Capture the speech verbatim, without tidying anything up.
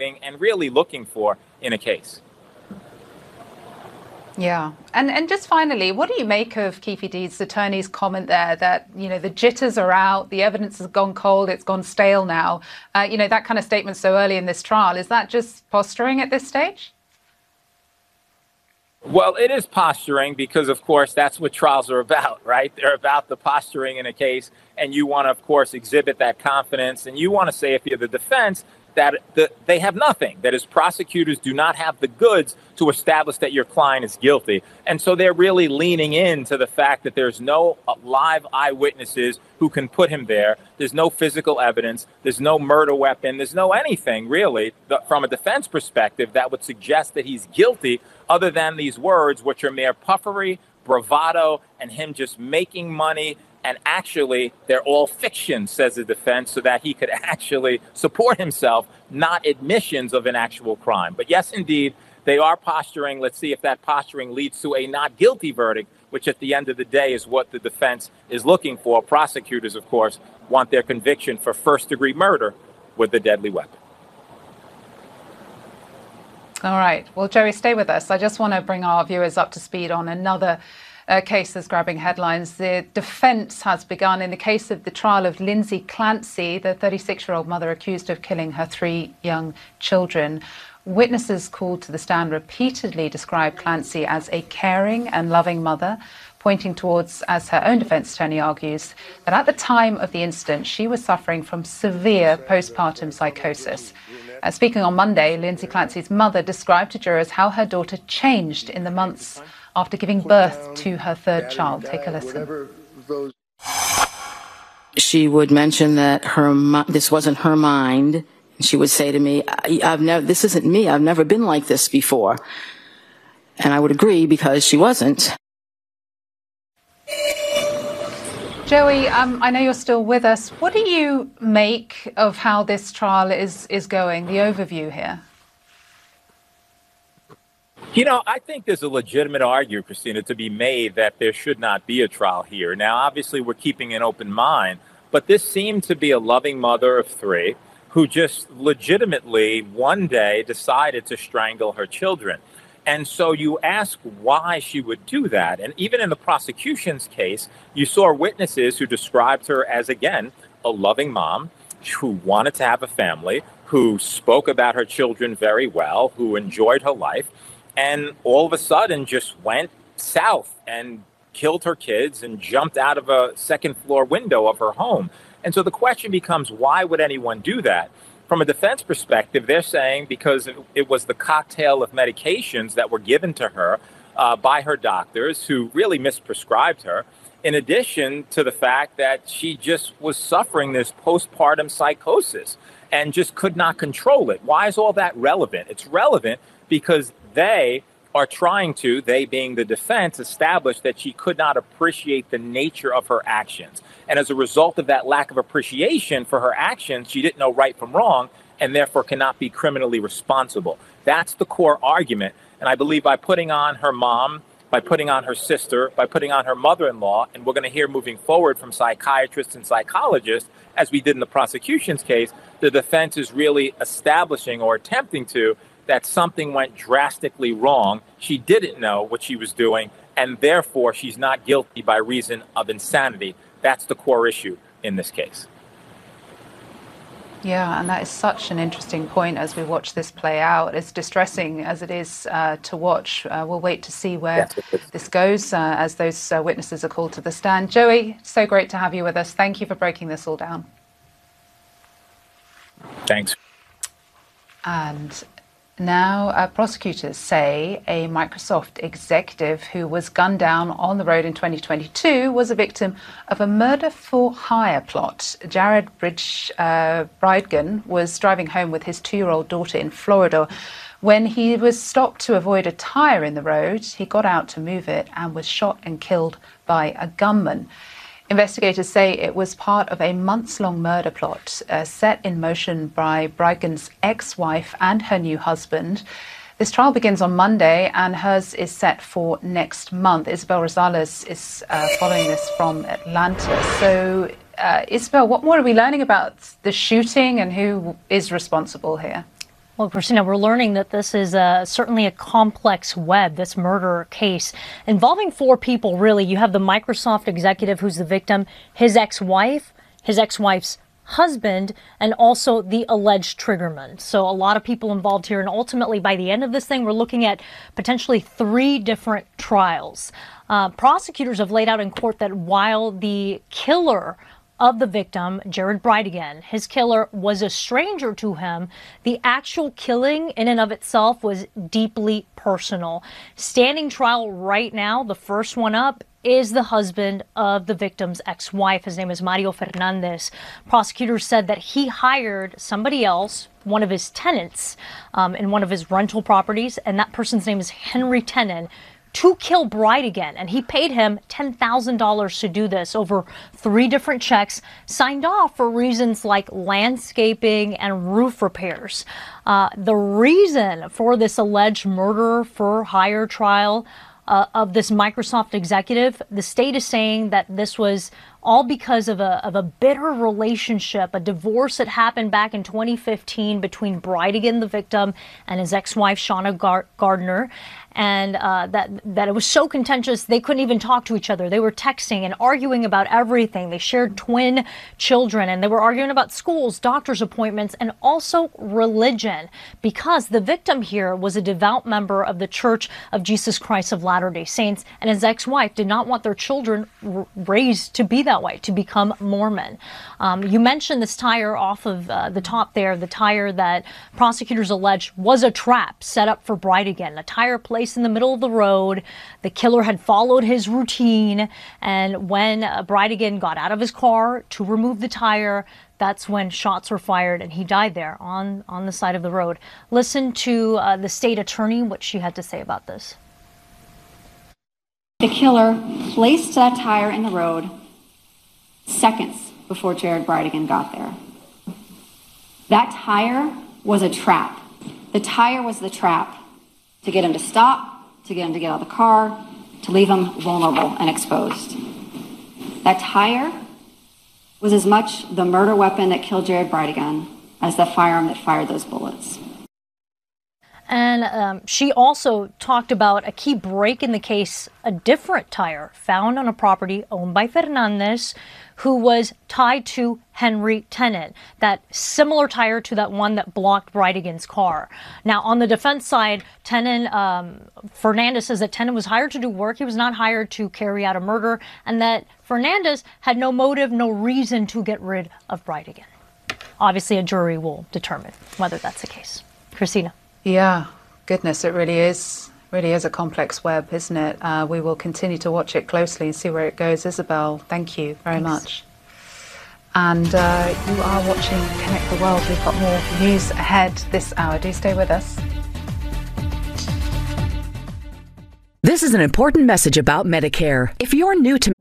investigating and really looking for in a case. Yeah. And and just finally, what do you make of Keffe Deed's attorney's comment there that, you know, the jitters are out, the evidence has gone cold, it's gone stale now? Uh, you know, that kind of statement so early in this trial, is that just posturing at this stage? Well, it is posturing because, of course, that's what trials are about, right? They're about the posturing in a case. And you want to, of course, exhibit that confidence. And you want to say, if you're the defense, that the, they have nothing, that as prosecutors do not have the goods to establish that your client is guilty. And so they're really leaning into the fact that there's no live eyewitnesses who can put him there. There's no physical evidence. There's no murder weapon. There's no anything, really, from a defense perspective that would suggest that he's guilty other than these words, which are mere puffery, bravado, and him just making money. And actually, they're all fiction, says the defense, so that he could actually support himself, not admissions of an actual crime. But yes, indeed, they are posturing. Let's see if that posturing leads to a not guilty verdict, which at the end of the day is what the defense is looking for. Prosecutors, of course, want their conviction for first-degree murder with a deadly weapon. All right. Well, Joey, stay with us. I just want to bring our viewers up to speed on another Uh, case that's grabbing headlines. The defence has begun in the case of the trial of Lindsay Clancy, the thirty-six-year-old mother accused of killing her three young children. Witnesses called to the stand repeatedly described Clancy as a caring and loving mother, pointing towards, as her own defence attorney argues, that at the time of the incident, she was suffering from severe postpartum psychosis. Uh, speaking on Monday, Lindsay Clancy's mother described to jurors how her daughter changed in the months after giving birth to her third child. Take a listen. She would mention that her this wasn't her mind. She would say to me, I've never, this isn't me. I've never been like this before. And I would agree because she wasn't. Joey, um, I know you're still with us. What do you make of how this trial is, is going, the overview here? You know, I think there's a legitimate argument, Christina, to be made that there should not be a trial here. Now, obviously, we're keeping an open mind, but this seemed to be a loving mother of three who just legitimately one day decided to strangle her children. And so you ask why she would do that. And even in the prosecution's case, you saw witnesses who described her as, again, a loving mom who wanted to have a family, who spoke about her children very well, who enjoyed her life, and all of a sudden just went south and killed her kids and jumped out of a second floor window of her home. And so the question becomes, why would anyone do that? From a defense perspective, they're saying because it was the cocktail of medications that were given to her uh, by her doctors who really misprescribed her, in addition to the fact that she just was suffering this postpartum psychosis and just could not control it. Why is all that relevant? It's relevant because they are trying to, they being the defense, establish that she could not appreciate the nature of her actions. And as a result of that lack of appreciation for her actions, she didn't know right from wrong and therefore cannot be criminally responsible. That's the core argument. And I believe by putting on her mom, by putting on her sister, by putting on her mother-in-law, and we're going to hear moving forward from psychiatrists and psychologists, as we did in the prosecution's case, the defense is really establishing or attempting to that something went drastically wrong. She didn't know what she was doing, and therefore she's not guilty by reason of insanity. That's the core issue in this case. Yeah, and that is such an interesting point as we watch this play out. As distressing as it is uh, to watch, uh, we'll wait to see where this goes uh, as those uh, witnesses are called to the stand. Joey, so great to have you with us. Thank you for breaking this all down. Thanks. And now, uh, prosecutors say a Microsoft executive who was gunned down on the road in twenty twenty-two was a victim of a murder-for-hire plot. Jared Bridge, uh, Bridegan was driving home with his two-year-old daughter in Florida when he was stopped to avoid a tire in the road. He got out to move it and was shot and killed by a gunman. Investigators say it was part of a months-long murder plot uh, set in motion by Bridegan's ex-wife and her new husband. This trial begins on Monday and hers is set for next month. Isabel Rosales is uh, following this from Atlanta. So, uh, Isabel, what more are we learning about the shooting and who is responsible here? Well, Christina, we're learning that this is uh, certainly a complex web, this murder case involving four people, really. You have the Microsoft executive who's the victim, his ex-wife, his ex-wife's husband, and also the alleged triggerman. So a lot of people involved here. And ultimately, by the end of this thing, we're looking at potentially three different trials. Uh, prosecutors have laid out in court that while the killer of the victim, Jared Bridegan, his killer was a stranger to him, the actual killing in and of itself was deeply personal. Standing trial right now, the first one up, is the husband of the victim's ex-wife. His name is Mario Fernandez. Prosecutors said that he hired somebody else, one of his tenants, um, in one of his rental properties, and that person's name is Henry Tenon, to kill Bridegan, and he paid him ten thousand dollars to do this over three different checks signed off for reasons like landscaping and roof repairs. Uh, the reason for this alleged murder for hire trial uh, of this Microsoft executive, the state is saying that this was all because of a, of a bitter relationship, a divorce that happened back in twenty fifteen between Bridegan, the victim, and his ex-wife, Shauna Gar- Gardner. And uh, that that it was so contentious, they couldn't even talk to each other. They were texting and arguing about everything. They shared twin children, and they were arguing about schools, doctor's appointments, and also religion, because the victim here was a devout member of the Church of Jesus Christ of Latter-day Saints, and his ex-wife did not want their children r- raised to be that way, to become Mormon. Um, you mentioned this tire off of uh, the top there, the tire that prosecutors allege was a trap set up for Bridegan, a tire placed in the middle of the road. The killer had followed his routine, and when uh, Bridegan got out of his car to remove the tire, that's when shots were fired, and he died there on, on the side of the road. Listen to uh, the state attorney, what she had to say about this. The killer placed that tire in the road seconds before Jared Bridegan got there. That tire was a trap. The tire was the trap to get him to stop, to get him to get out of the car, to leave him vulnerable and exposed. That tire was as much the murder weapon that killed Jared Bridegan as the firearm that fired those bullets. And um, she also talked about a key break in the case, a different tire found on a property owned by Fernandez, who was tied to Henry Tenon, that similar tire to that one that blocked Bridegan's car. Now, on the defense side, Tenon, um, Fernandez says that Tenon was hired to do work. He was not hired to carry out a murder, and that Fernandez had no motive, no reason to get rid of Bridegan. Obviously, a jury will determine whether that's the case. Christina. Yeah, goodness, it really is. Really is a complex web, isn't it? Uh, we will continue to watch it closely and see where it goes. Isabel, thank you very Thanks. much. And uh, you are watching Connect the World. We've got more news ahead this hour. Do stay with us. This is an important message about Medicare. If you're new to